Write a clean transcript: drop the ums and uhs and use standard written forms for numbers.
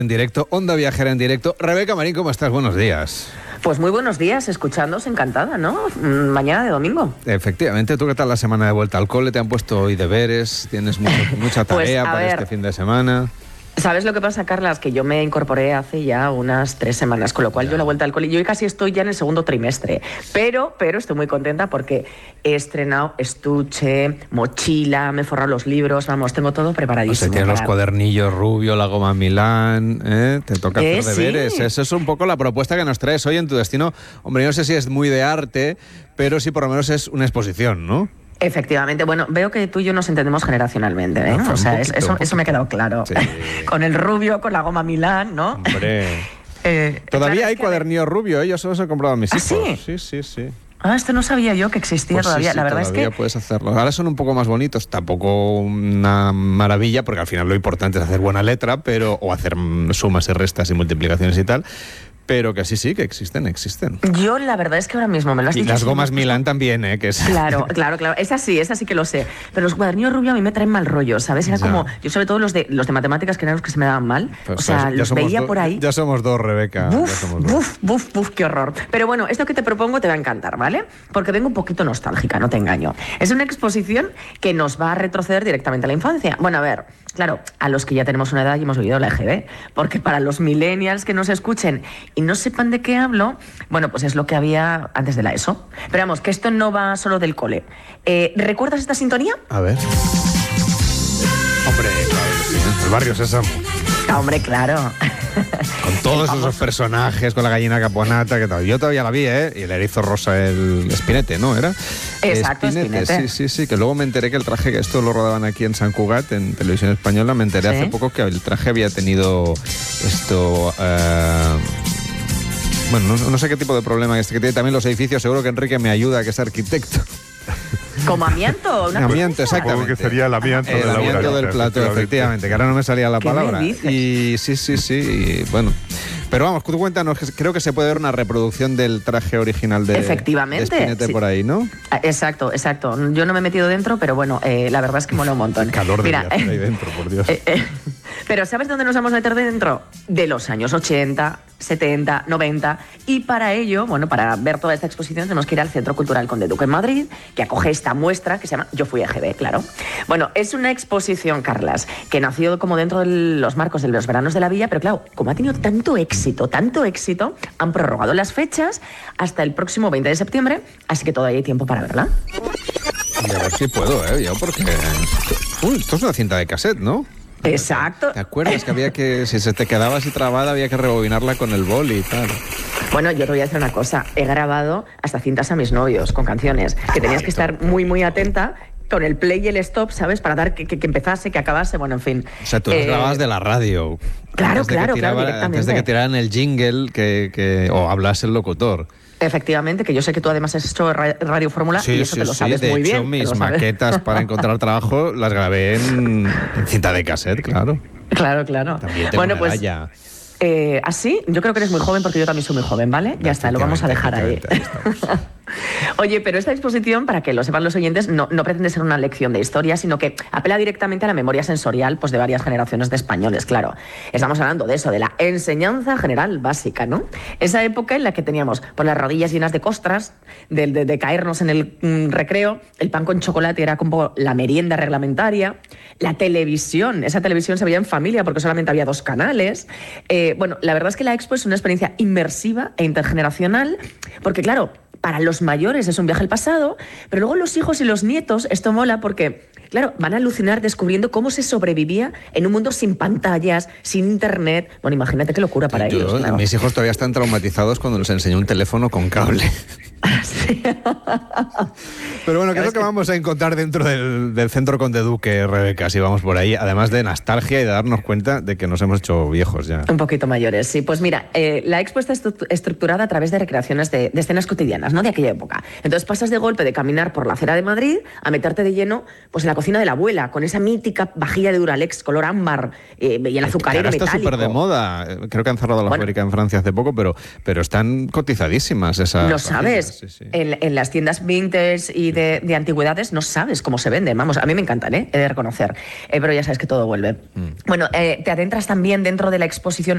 En directo, Onda Viajera en directo. Rebeca Marín, ¿cómo estás? Buenos días. Pues muy buenos días, escuchándoos, encantada, ¿no? Mañana de domingo. Efectivamente, ¿tú qué tal la semana de vuelta al cole? ¿Te han puesto hoy deberes? ¿Tienes mucha tarea para este fin de semana? ¿Sabes lo que pasa, Carlas? Que yo me incorporé hace ya unas 3 semanas, con lo cual yo la vuelta al cole, yo hoy casi estoy ya en el segundo trimestre, pero estoy muy contenta porque he estrenado estuche, mochila, me he forrado los libros, vamos, tengo todo preparadísimo. O sea, tienes los cuadernillos Rubio, la goma Milán, te toca hacer deberes. Sí. Esa es un poco la propuesta que nos traes hoy en Tu Destino. Hombre, yo no sé si es muy de arte, pero sí por lo menos es una exposición, ¿no? Efectivamente, bueno, veo que tú y yo nos entendemos generacionalmente, ¿eh? O sea, eso me ha quedado claro. Sí. Con el Rubio, con la goma Milán, ¿no? Hombre. Todavía claro, hay cuadernillos Rubio, yo solo los he comprado a mis hijos. ¿Sí? Esto no sabía yo que existía Pues todavía. sí, La verdad todavía es que puedes hacerlo. Ahora son un poco más bonitos, tampoco una maravilla, porque al final lo importante es hacer buena letra, o hacer sumas y restas y multiplicaciones y tal. Pero que sí, que existen. yo la verdad es que ahora mismo me lo has dicho. Y las gomas Milán también, que es... Claro. Esa sí que lo sé. Pero los cuadernillos Rubio a mí me traen mal rollo, ¿sabes? Era como, yo sobre todo los de matemáticas, que eran los que se me daban mal. Pues, o sea, los veía por ahí. Ya somos dos, Rebeca. Buf, qué horror. Pero bueno, esto que te propongo te va a encantar, ¿vale? Porque vengo un poquito nostálgica, no te engaño. Es una exposición que nos va a retroceder directamente a la infancia. Bueno, a ver, claro, a los que ya tenemos una edad y hemos vivido la EGB, porque para los millennials que nos escuchen y no sepan de qué hablo, bueno, pues es lo que había antes de la ESO. Pero vamos, que esto no va solo del cole. ¿Recuerdas esta sintonía? A ver. Hombre, claro que sí, ¿eh? El Barrio Sésamo. Hombre, claro. Con todos esos personajes, con la gallina caponata, que tal. Yo todavía la vi, y el erizo rosa, el Espinete, ¿no? ¿Era? Exacto, Espinete. Sí, que luego me enteré que el traje, que esto lo rodaban aquí en San Cugat, en Televisión Española, me enteré hace poco que el traje había tenido esto... Bueno, no sé qué tipo de problema es que tiene también los edificios. Seguro que Enrique me ayuda, que es arquitecto. ¿Como amianto? Amianto, exactamente. Supongo que sería el amianto El amianto del plato, efectivamente, que ahora no me salía la palabra. ¿Qué me dices? Y sí, y bueno. Pero vamos, tú cuéntanos, creo que se puede ver una reproducción del traje original de Espinete por ahí, ¿no? Exacto. Yo no me he metido dentro, pero bueno, la verdad es que mola un montón. El calor de hacer ahí dentro, por Dios. Pero ¿sabes dónde nos vamos a meter dentro? De los años 80, 70, 90. Y para ello, bueno, para ver toda esta exposición tenemos que ir al Centro Cultural Conde Duque en Madrid, que acoge esta muestra que se llama Yo fui EGB, claro. Bueno, es una exposición, Carlas, que nació como dentro de los marcos de los veranos de la villa, pero claro, como ha tenido tanto éxito, han prorrogado las fechas hasta el próximo 20 de septiembre, así que todavía hay tiempo para verla. Y a ver si puedo, yo porque... esto es una cinta de cassette, ¿no? Exacto. ¿Te acuerdas que había que, si se te quedaba así trabada, había que rebobinarla con el boli y tal? Bueno, yo te voy a decir una cosa. He grabado hasta cintas a mis novios con canciones, que tenías que estar muy atenta con el play y el stop, ¿sabes? Para dar que empezase, que acabase, bueno, en fin. O sea, tú las grababas de la radio. Claro, directamente. Antes de que tiraran el jingle o hablase el locutor. Efectivamente, que yo sé que tú además has hecho Radio Fórmula y eso te lo sabes muy bien. De hecho, mis maquetas para encontrar trabajo las grabé en cinta de cassette, claro. Claro. También tengo una medalla. ¿Así? Yo creo que eres muy joven porque yo también soy muy joven, ¿vale? Ya está, lo vamos a dejar ahí. Oye, pero esta exposición, para que lo sepan los oyentes, no pretende ser una lección de historia, sino que apela directamente a la memoria sensorial pues, de varias generaciones de españoles, claro. Estamos hablando de eso, de la enseñanza general básica, ¿no? Esa época en la que teníamos por las rodillas llenas de costras, de caernos en el recreo, el pan con chocolate era como la merienda reglamentaria, la televisión, esa televisión se veía en familia porque solamente había 2 canales. Bueno, la verdad es que la expo es una experiencia inmersiva e intergeneracional, porque claro, para los mayores es un viaje al pasado, pero luego los hijos y los nietos, esto mola porque, claro, van a alucinar descubriendo cómo se sobrevivía en un mundo sin pantallas, sin internet. Bueno, imagínate qué locura para ellos. Claro. Mis hijos todavía están traumatizados cuando les enseñó un teléfono con cable. Sí. Pero bueno, ¿qué es lo que vamos a encontrar dentro del Centro Conde Duque, Rebeca, si vamos por ahí? Además de nostalgia y de darnos cuenta de que nos hemos hecho viejos ya. Un poquito mayores, sí. Pues mira, la expo está estructurada a través de recreaciones de escenas cotidianas, ¿no? De aquella época. Entonces pasas de golpe de caminar por la acera de Madrid a meterte de lleno pues en la cocina de la abuela, con esa mítica vajilla de Duralex color ámbar y el azucarero metálico. Está súper de moda. Creo que han cerrado la fábrica en Francia hace poco, pero están cotizadísimas esas. ¿Lo sabes? Sí. En las tiendas vintage y de antigüedades no sabes cómo se venden. Vamos, a mí me encantan, he de reconocer. Pero ya sabes que todo vuelve. Bueno, te adentras también dentro de la exposición